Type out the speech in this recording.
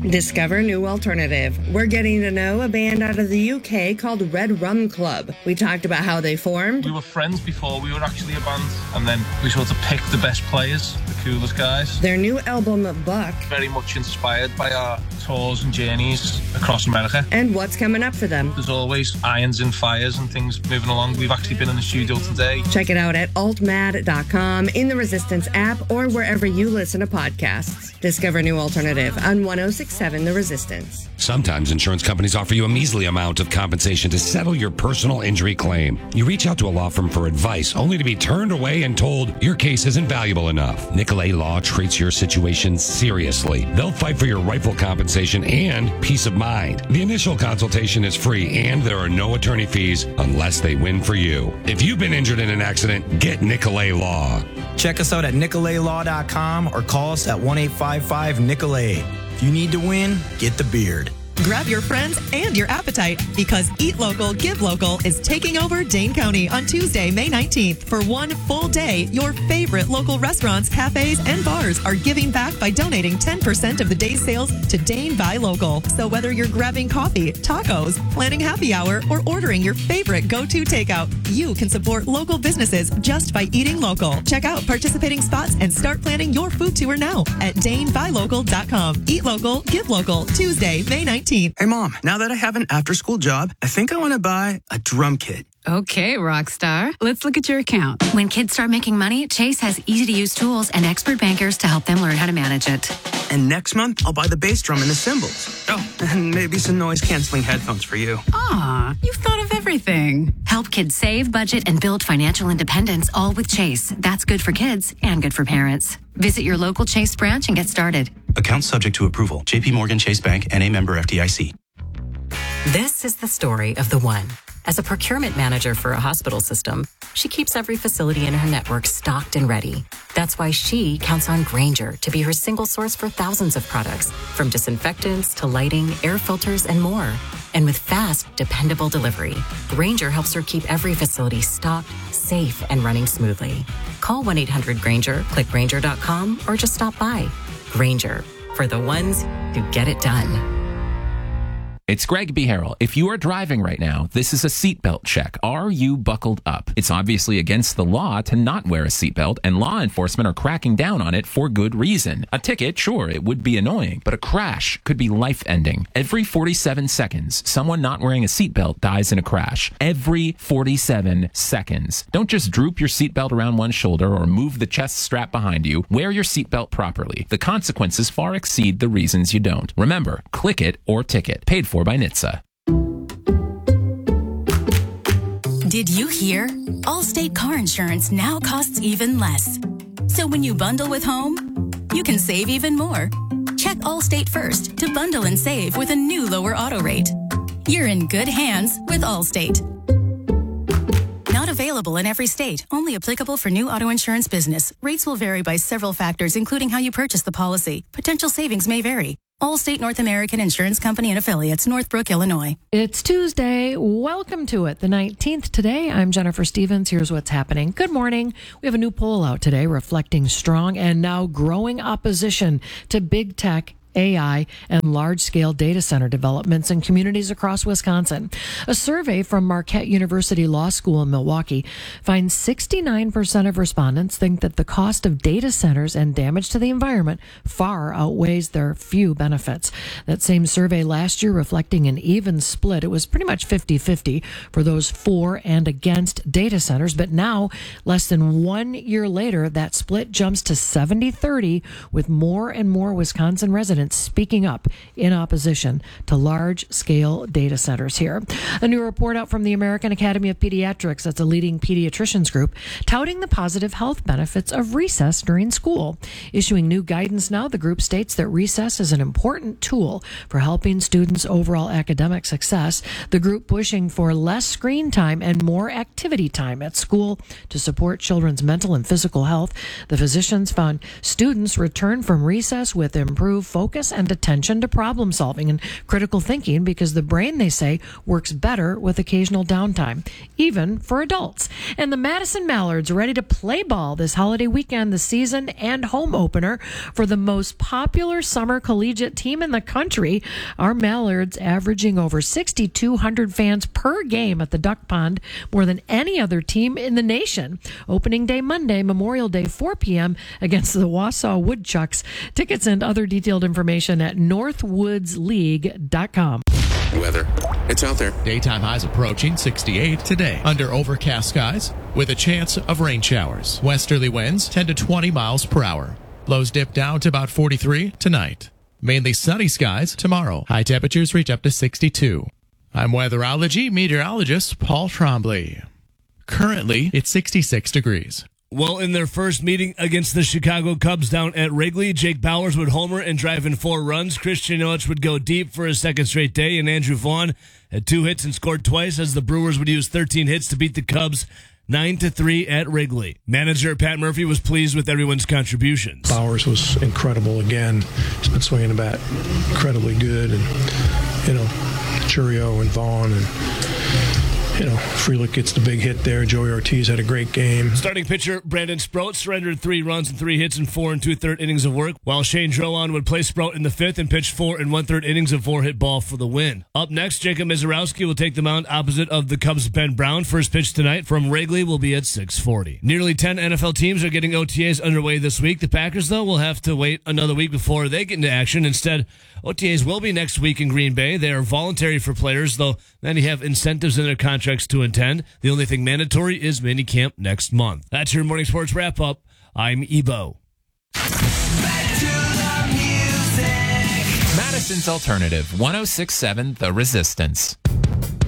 Discover New Alternative. We're getting to know a band out of the UK called Red Rum Club. We talked about how they formed. We were friends before we were actually a band, and then we sort of picked the best players, the coolest guys. Their new album, Buck. Very much inspired by our tours and journeys across America. And what's coming up for them. There's always irons and fires and things moving along. We've actually been in the studio today. Check it out at altmad.com, in the Resistance app, or wherever you listen to podcasts. Discover New Alternative on 106.7 The Resistance. Sometimes insurance companies offer you a measly amount of compensation to settle your personal injury claim. You reach out to a law firm for advice, only to be turned away and told your case isn't valuable enough. Nicolay Law treats your situation seriously. They'll fight for your rightful compensation and peace of mind. The initial consultation is free, and there are no attorney fees unless they win for you. If you've been injured in an accident, get Nicolay Law. Check us out at nicolaylaw.com or call us at 1-855-NICOLAY. If you need to win, get the beard. Grab your friends and your appetite because Eat Local, Give Local is taking over Dane County on Tuesday, May 19th. For one full day, your favorite local restaurants, cafes, and bars are giving back by donating 10% of the day's sales to Dane Buy Local. So whether you're grabbing coffee, tacos, planning happy hour, or ordering your favorite go-to takeout, you can support local businesses just by eating local. Check out participating spots and start planning your food tour now at DaneBuyLocal.com. Eat Local, Give Local, Tuesday, May 19th. Hey, Mom, now that I have an after-school job, I think I want to buy a drum kit. Okay, rock star. Let's look at your account. When kids start making money, Chase has easy-to-use tools and expert bankers to help them learn how to manage it. And next month, I'll buy the bass drum and the cymbals. Oh, and maybe some noise-canceling headphones for you. Aw, you've thought of everything. Help kids save, budget, and build financial independence, all with Chase. That's good for kids and good for parents. Visit your local Chase branch and get started. Account subject to approval. JP Morgan Chase Bank, N.A. member FDIC. This is the story of the one. As a procurement manager for a hospital system, she keeps every facility in her network stocked and ready. That's why she counts on Grainger to be her single source for thousands of products, from disinfectants to lighting, air filters, and more. And with fast, dependable delivery, Grainger helps her keep every facility stocked, safe, and running smoothly. Call 1-800-GRAINGER, click Grainger.com, or just stop by. Grainger, for the ones who get it done. It's Greg B. Harrell. If you are driving right now, this is a seatbelt check. Are you buckled up? It's obviously against the law to not wear a seatbelt, and law enforcement are cracking down on it for good reason. A ticket, sure, it would be annoying, but a crash could be life-ending. Every 47 seconds, someone not wearing a seatbelt dies in a crash. Every 47 seconds. Don't just droop your seatbelt around one shoulder or move the chest strap behind you. Wear your seatbelt properly. The consequences far exceed the reasons you don't. Remember, click it or ticket. Paid for by NHTSA. Did you hear? Allstate car insurance now costs even less. So when you bundle with home, you can save even more. Check Allstate first to bundle and save with a new lower auto rate. You're in good hands with Allstate. Not available in every state. Only applicable for new auto insurance business. Rates will vary by several factors, including how you purchase the policy. Potential savings may vary. Allstate North American Insurance Company and Affiliates, Northbrook, Illinois. It's Tuesday. Welcome to it, the 19th today. I'm Jennifer Stevens. Here's what's happening. Good morning. We have a new poll out today reflecting strong and now growing opposition to big tech, AI, and large-scale data center developments in communities across Wisconsin. A survey from Marquette University Law School in Milwaukee finds 69% of respondents think that the cost of data centers and damage to the environment far outweighs their few benefits. That same survey last year reflecting an even split. It was pretty much 50-50 for those for and against data centers, but now, less than 1 year later, that split jumps to 70-30, with more and more Wisconsin residents speaking up in opposition to large-scale data centers here. A new report out from the American Academy of Pediatrics, that's a leading pediatricians group, touting the positive health benefits of recess during school. Issuing new guidance now, the group states that recess is an important tool for helping students' overall academic success. The group pushing for less screen time and more activity time at school to support children's mental and physical health. The physicians found students return from recess with improved focus focus and attention to problem solving and critical thinking because the brain, they say, works better with occasional downtime, even for adults. And the Madison Mallards are ready to play ball this holiday weekend, the season and home opener for the most popular summer collegiate team in the country. Our Mallards averaging over 6,200 fans per game at the Duck Pond, more than any other team in the nation. Opening day Monday, Memorial Day, 4 p.m. against the Wausau Woodchucks. Tickets and other detailed information at northwoodsleague.com. Weather. It's out there. Daytime highs approaching 68 today under overcast skies with a chance of rain showers. Westerly winds 10 to 20 miles per hour. Lows dip down to about 43 tonight. Mainly sunny skies tomorrow. High temperatures reach up to 62. I'm weatherology meteorologist Paul Trombley. Currently, it's 66 degrees. Well, in their first meeting against the Chicago Cubs down at Wrigley, Jake Bauers would homer and drive in 4 runs. Christian Yelich would go deep for his second straight day, and Andrew Vaughn had 2 hits and scored twice as the Brewers would use 13 hits to beat the Cubs 9-3 at Wrigley. Manager Pat Murphy was pleased with everyone's contributions. Bauers was incredible again. He's been swinging the bat incredibly good, and Churio and Vaughn and Frelick gets the big hit there. Joey Ortiz had a great game. Starting pitcher Brandon Sproat surrendered 3 runs and 3 hits in 4 2/3 innings of work, while Shane Drowan would play Sproat in the 5th and pitch 4 1/3 innings of 4-hit ball for the win. Up next, Jacob Mizorowski will take the mound opposite of the Cubs' Ben Brown. First pitch tonight from Wrigley will be at 6:40. Nearly 10 NFL teams are getting OTAs underway this week. The Packers, though, will have to wait another week before they get into action. Instead, OTAs will be next week in Green Bay. They are voluntary for players, though many have incentives in their contracts to attend. The only thing mandatory is minicamp next month. That's your morning sports wrap up. I'm Ebo. Madison's Alternative, 106.7 The Resistance.